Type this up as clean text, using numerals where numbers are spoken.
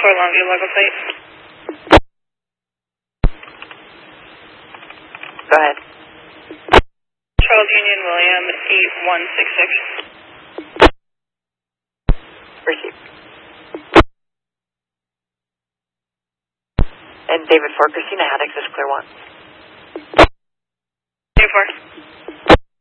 Longview local plate. Go ahead. Charles Union William 8166. Received. And David 4, Christina Haddix is clear 1.